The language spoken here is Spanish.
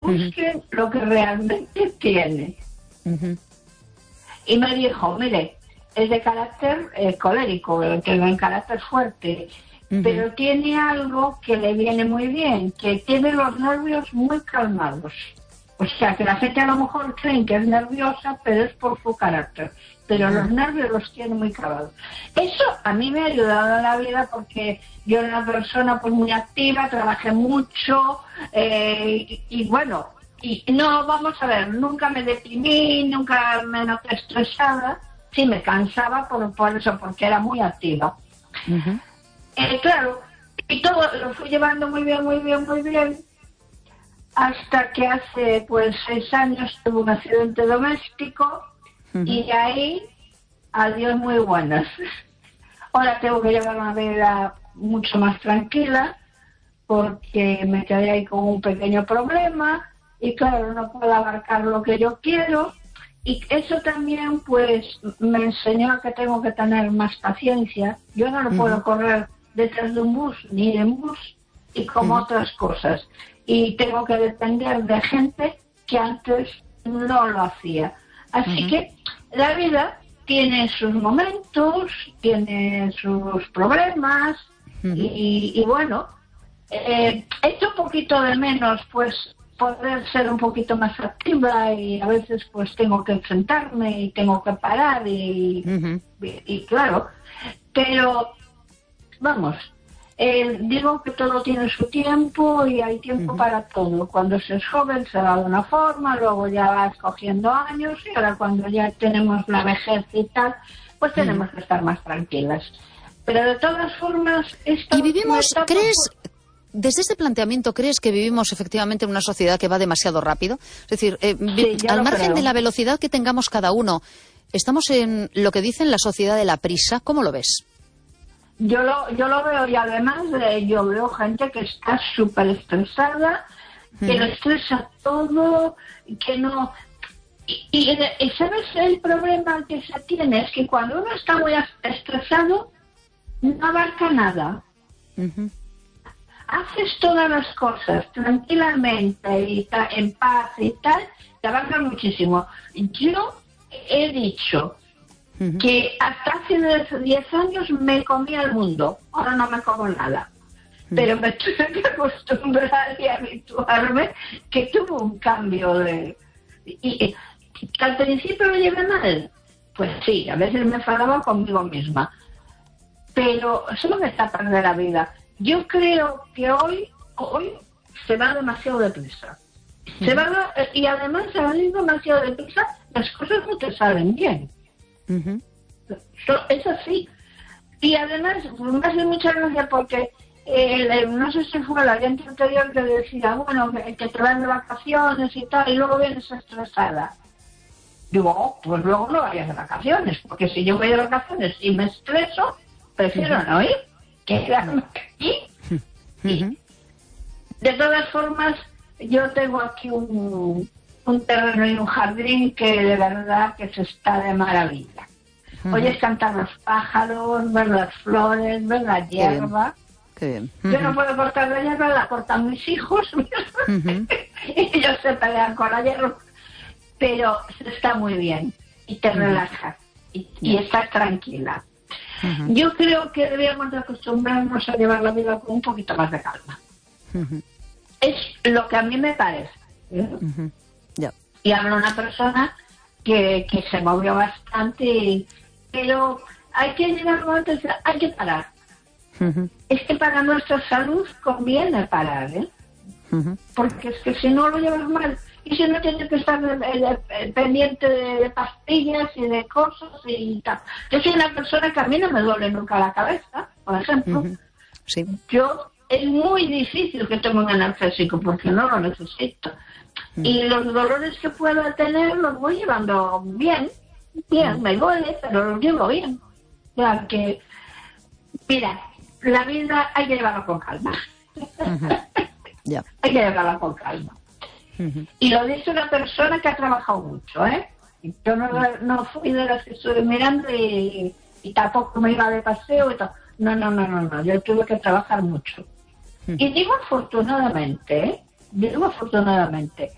busquen lo que realmente tiene. Y me dijo, mire, es de carácter colérico, tiene carácter fuerte, pero tiene algo que le viene muy bien, que tiene los nervios muy calmados. O sea, que la gente a lo mejor cree que es nerviosa, pero es por su carácter. Pero los nervios los tiene muy calmados. Eso a mí me ha ayudado en la vida porque yo era una persona pues muy activa, trabajé mucho y bueno, y no, vamos a ver, nunca me deprimí, nunca me noté estresada. Sí, me cansaba por eso, porque era muy activa. Claro, y todo lo fui llevando muy bien, hasta que hace pues 6 años tuve un accidente doméstico y de ahí, adiós muy buenas. Ahora tengo que llevar una vida mucho más tranquila, porque me quedé ahí con un pequeño problema, y claro, no puedo abarcar lo que yo quiero. Y eso también, pues, me enseñó a que tengo que tener más paciencia. Yo no lo puedo correr detrás de un bus, ni en bus, y como otras cosas. Y tengo que depender de gente que antes no lo hacía. Así que la vida tiene sus momentos, tiene sus problemas, y bueno, echo un poquito de menos, pues, poder ser un poquito más activa, y a veces pues tengo que sentarme y tengo que parar y claro, pero vamos, digo que todo tiene su tiempo y hay tiempo para todo. Cuando se es joven se va de una forma, luego ya va escogiendo años, y ahora cuando ya tenemos la vejez y tal, pues tenemos que estar más tranquilas. Pero de todas formas... Y vivimos, desde este planteamiento, ¿crees que vivimos efectivamente en una sociedad que va demasiado rápido? Es decir, al margen de la velocidad que tengamos cada uno, ¿estamos en lo que dicen la sociedad de la prisa? ¿Cómo lo ves? Yo lo veo, y además yo veo gente que está súper estresada, que lo estresa todo, que no... Y ¿sabes el problema que se tiene? Es que cuando uno está muy estresado, no abarca nada. Haces todas las cosas tranquilamente y en paz y tal, te abarca muchísimo. Yo he dicho que hasta hace 10 años me comía el mundo, ahora no me como nada. Pero me tuve que acostumbrar y habituarme, que tuvo un cambio de... Y al principio lo llevé mal, pues sí, a veces me enfadaba conmigo misma, pero solo me está a perder la vida. Yo creo que hoy se va demasiado deprisa. Y además, al ir demasiado deprisa, las cosas no te salen bien. Es así. Y además, me hace mucha gracia porque no sé si fue la gente anterior que decía, bueno, que te van de vacaciones y tal, y luego vienes estresada. Digo, pues luego no vayas de vacaciones, porque si yo voy de vacaciones y me estreso, prefiero no ir, que quedarme aquí. De todas formas, yo tengo aquí un terreno y un jardín que de verdad que se está de maravilla. Oyes cantar los pájaros, ver las flores, ver la hierba. Qué bien. Yo no puedo cortar la hierba, la cortan mis hijos. Y ellos se pelean con la hierba. Pero se está muy bien y te relaja y estás tranquila. Yo creo que deberíamos de acostumbrarnos a llevar la vida con un poquito más de calma. Es lo que a mí me parece. Y hablo de una persona que se movió bastante, pero hay que llegar a momentos, hay que parar. Es que para nuestra salud conviene parar, porque es que si no lo llevas mal, y si no tienes que estar pendiente de pastillas y de cosas y tal. Yo soy una persona que a mí no me duele nunca la cabeza, por ejemplo. Yo, es muy difícil que tome un analgésico porque no lo necesito. Y los dolores que pueda tener los voy llevando bien, me duele, pero los llevo bien. O sea que, mira, la vida hay que llevarla con calma. Hay que llevarla con calma. Y lo dice una persona que ha trabajado mucho, Yo no fui de las que estuve mirando y tampoco me iba de paseo y todo. No, yo tuve que trabajar mucho. Y digo afortunadamente,